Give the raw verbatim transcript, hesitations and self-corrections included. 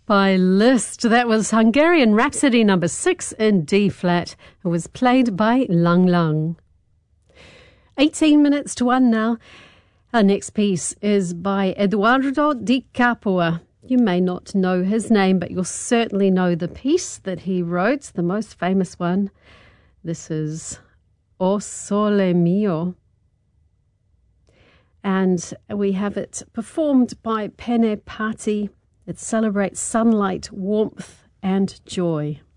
by Liszt. That was Hungarian Rhapsody number six in D flat. It was played by Lang Lang. eighteen minutes to one now. Our next piece is by Eduardo Di Capua. You may not know his name, but you'll certainly know the piece that he wrote, the most famous one. This is O Sole Mio. And we have it performed by Pene Patti. It celebrates sunlight, warmth, and joy.